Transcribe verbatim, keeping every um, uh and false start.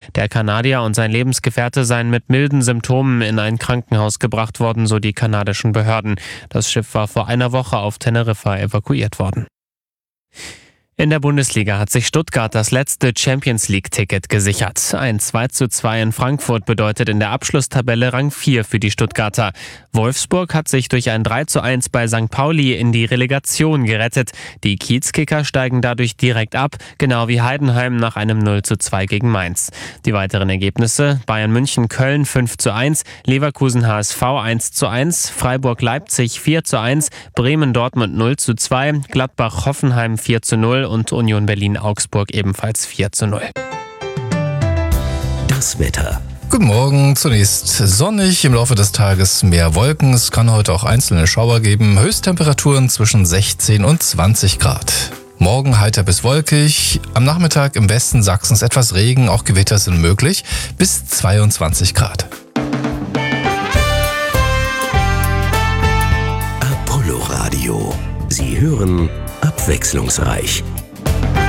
Der Kanadier und sein Lebensgefährte seien mit milden Symptomen in ein Krankenhaus gebracht worden, so die kanadischen Behörden. Das Schiff war vor einer Woche auf Teneriffa evakuiert worden. In der Bundesliga hat sich Stuttgart das letzte Champions-League-Ticket gesichert. Ein zwei zu zwei in Frankfurt bedeutet in der Abschlusstabelle Rang vier für die Stuttgarter. Wolfsburg hat sich durch ein drei zu eins bei Sankt Pauli in die Relegation gerettet. Die Kiezkicker steigen dadurch direkt ab, genau wie Heidenheim nach einem null zu zwei gegen Mainz. Die weiteren Ergebnisse: Bayern München Köln fünf zu eins, Leverkusen H S V eins zu eins, Freiburg Leipzig vier zu eins, Bremen Dortmund null zu zwei, Gladbach Hoffenheim vier zu null und Union Berlin-Augsburg ebenfalls vier zu null. Das Wetter. Guten Morgen, zunächst sonnig, im Laufe des Tages mehr Wolken. Es kann heute auch einzelne Schauer geben. Höchsttemperaturen zwischen sechzehn und zwanzig Grad. Morgen heiter bis wolkig, am Nachmittag im Westen Sachsens etwas Regen, auch Gewitter sind möglich, bis zweiundzwanzig Grad. Apollo Radio. Sie hören abwechslungsreich.